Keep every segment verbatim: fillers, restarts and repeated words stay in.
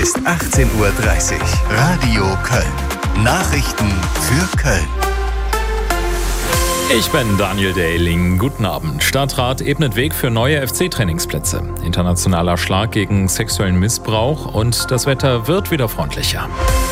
ist achtzehn Uhr dreißig. Radio Köln. Nachrichten für Köln. Ich bin Daniel Dehling. Guten Abend. Stadtrat ebnet Weg für neue F C-Trainingsplätze. Internationaler Schlag gegen sexuellen Missbrauch und das Wetter wird wieder freundlicher.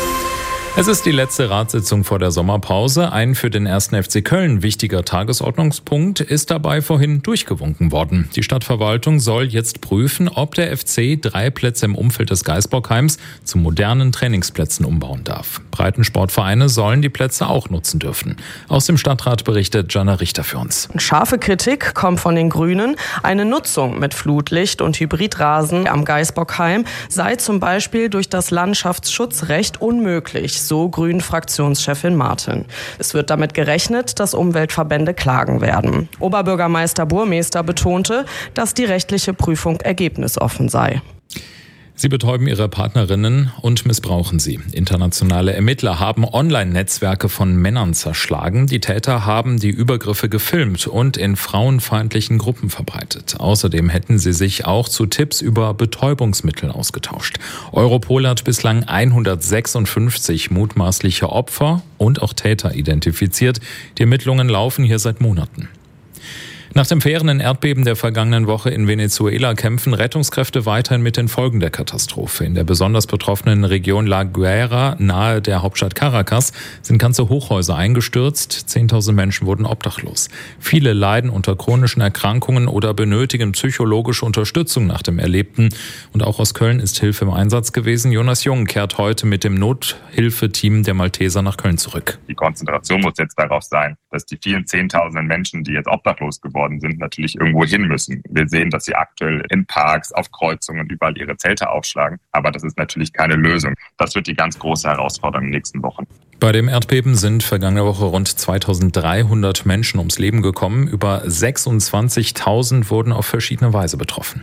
Es ist die letzte Ratssitzung vor der Sommerpause. Ein für den ersten F C Köln wichtiger Tagesordnungspunkt ist dabei vorhin durchgewunken worden. Die Stadtverwaltung soll jetzt prüfen, ob der F C drei Plätze im Umfeld des Gaisbockheims zu modernen Trainingsplätzen umbauen darf. Breitensportvereine sollen die Plätze auch nutzen dürfen. Aus dem Stadtrat berichtet Jana Richter für uns. Scharfe Kritik kommt von den Grünen. Eine Nutzung mit Flutlicht und Hybridrasen am Gaisbockheim sei zum Beispiel durch das Landschaftsschutzrecht unmöglich, so Grünen-Fraktionschefin Martin. Es wird damit gerechnet, dass Umweltverbände klagen werden. Oberbürgermeister Burmester betonte, dass die rechtliche Prüfung ergebnisoffen sei. Sie betäuben ihre Partnerinnen und missbrauchen sie. Internationale Ermittler haben Online-Netzwerke von Männern zerschlagen. Die Täter haben die Übergriffe gefilmt und in frauenfeindlichen Gruppen verbreitet. Außerdem hätten sie sich auch zu Tipps über Betäubungsmittel ausgetauscht. Europol hat bislang hundertsechsundfünfzig mutmaßliche Opfer und auch Täter identifiziert. Die Ermittlungen laufen hier seit Monaten. Nach dem verheerenden Erdbeben der vergangenen Woche in Venezuela kämpfen Rettungskräfte weiterhin mit den Folgen der Katastrophe. In der besonders betroffenen Region La Guaira, nahe der Hauptstadt Caracas, sind ganze Hochhäuser eingestürzt. Zehntausend Menschen wurden obdachlos. Viele leiden unter chronischen Erkrankungen oder benötigen psychologische Unterstützung nach dem Erlebten. Und auch aus Köln ist Hilfe im Einsatz gewesen. Jonas Jung kehrt heute mit dem Nothilfeteam der Malteser nach Köln zurück. Die Konzentration muss jetzt darauf sein, dass die vielen Zehntausenden Menschen, die jetzt obdachlos geworden sind, natürlich irgendwo hin müssen. Wir sehen, dass sie aktuell in Parks, auf Kreuzungen überall ihre Zelte aufschlagen. Aber das ist natürlich keine Lösung. Das wird die ganz große Herausforderung in den nächsten Wochen. Bei dem Erdbeben sind vergangene Woche rund zweitausenddreihundert Menschen ums Leben gekommen. Über sechsundzwanzigtausend wurden auf verschiedene Weise betroffen.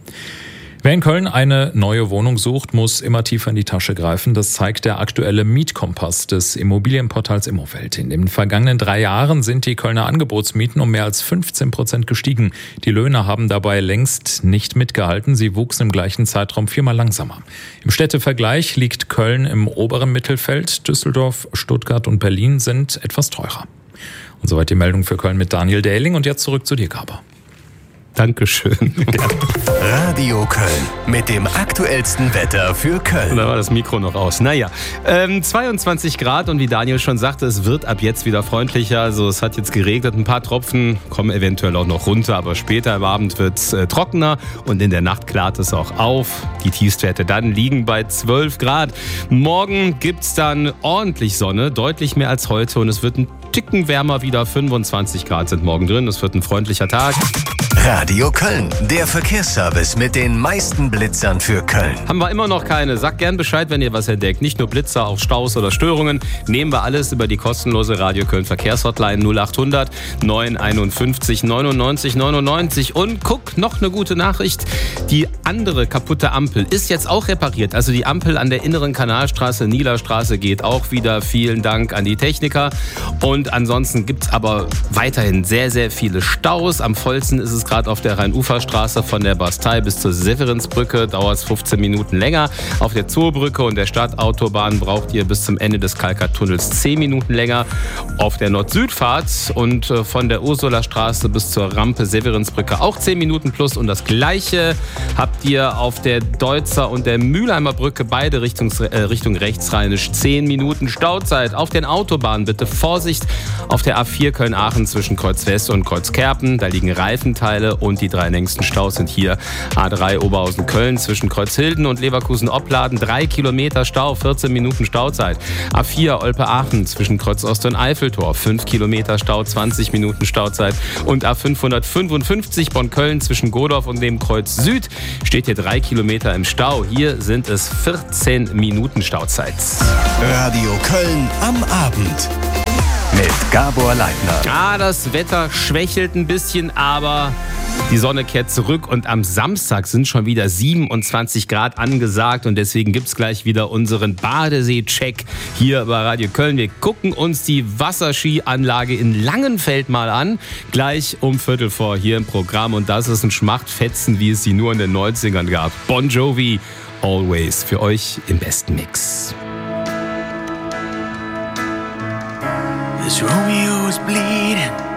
Wer in Köln eine neue Wohnung sucht, muss immer tiefer in die Tasche greifen. Das zeigt der aktuelle Mietkompass des Immobilienportals Immowelt. In den vergangenen drei Jahren sind die Kölner Angebotsmieten um mehr als fünfzehn Prozent gestiegen. Die Löhne haben dabei längst nicht mitgehalten. Sie wuchsen im gleichen Zeitraum viermal langsamer. Im Städtevergleich liegt Köln im oberen Mittelfeld. Düsseldorf, Stuttgart und Berlin sind etwas teurer. Und soweit die Meldung für Köln mit Daniel Dehling. Und jetzt zurück zu dir, Gaber. Dankeschön. Radio Köln mit dem aktuellsten Wetter für Köln. Da war das Mikro noch aus. Naja, ähm, zweiundzwanzig Grad und wie Daniel schon sagte, es wird ab jetzt wieder freundlicher. Also es hat jetzt geregnet, ein paar Tropfen kommen eventuell auch noch runter, aber später am Abend wird es äh, trockener und in der Nacht klart es auch auf. Die Tiefstwerte dann liegen bei zwölf Grad. Morgen gibt es dann ordentlich Sonne, deutlich mehr als heute und es wird ein Ticken wärmer wieder. fünfundzwanzig Grad sind morgen drin, es wird ein freundlicher Tag. Radio Köln, der Verkehrsservice mit den meisten Blitzern für Köln. Haben wir immer noch keine. Sagt gern Bescheid, wenn ihr was entdeckt. Nicht nur Blitzer, auch Staus oder Störungen. Nehmen wir alles über die kostenlose Radio Köln Verkehrshotline null achthundert neunhunderteinundfünfzig neunundneunzig neunundneunzig. Und guck, noch eine gute Nachricht. Die andere kaputte Ampel ist jetzt auch repariert. Also die Ampel an der inneren Kanalstraße, Nielerstraße geht auch wieder. Vielen Dank an die Techniker. Und ansonsten gibt es aber weiterhin sehr, sehr viele Staus. Am vollsten ist es gerade auf der Rheinuferstraße von der Bastei bis zur Severinsbrücke, dauert es fünfzehn Minuten länger. Auf der Zoobrücke und der Stadtautobahn braucht ihr bis zum Ende des Kalkatunnels zehn Minuten länger. Auf der Nord-Süd-Fahrt und von der Ursulastraße bis zur Rampe Severinsbrücke auch zehn Minuten plus. Und das Gleiche habt ihr auf der Deutzer und der Mülheimer Brücke, beide Richtung, äh, Richtung rechtsrheinisch, zehn Minuten Stauzeit. Auf den Autobahnen bitte Vorsicht auf der A vier Köln-Aachen zwischen Kreuz West und Kreuz Kerpen. Da liegen Reifenteile und die drei längsten Staus sind hier A drei Oberhausen-Köln zwischen Kreuzhilden und Leverkusen-Opladen. Drei Kilometer Stau, vierzehn Minuten Stauzeit. A vier Olpe-Aachen zwischen Kreuz Ost und Eiffeltor. fünf Kilometer Stau, zwanzig Minuten Stauzeit. Und A fünfhundertfünfundfünfzig Bonn-Köln zwischen Godorf und dem Kreuz Süd steht hier drei Kilometer im Stau. Hier sind es vierzehn Minuten Stauzeit. Radio Köln am Abend. Mit Gabor Leitner. Ah, das Wetter schwächelt ein bisschen, aber die Sonne kehrt zurück und am Samstag sind schon wieder siebenundzwanzig Grad angesagt und deswegen gibt's gleich wieder unseren Badesee-Check hier bei Radio Köln. Wir gucken uns die Wasserskianlage in Langenfeld mal an, gleich um Viertel vor hier im Programm und das ist ein Schmachtfetzen, wie es sie nur in den neunzigern gab. Bon Jovi Always für euch im besten Mix. This Romeo's bleeding.